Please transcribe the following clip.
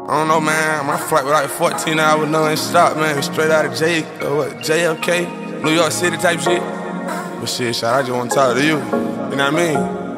I don't know, man. My flight was like 14 hours non-stop, man. Straight out of JFK, New York City type shit. But shit, I just want to talk to you. You know what I mean?